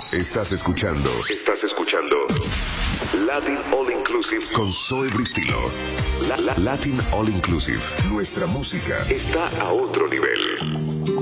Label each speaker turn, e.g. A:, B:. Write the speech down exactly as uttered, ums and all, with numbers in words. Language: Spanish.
A: Estás escuchando, estás escuchando Latin All Inclusive con Zoe Bristilo. La, la, Latin All Inclusive. Nuestra música está a otro nivel.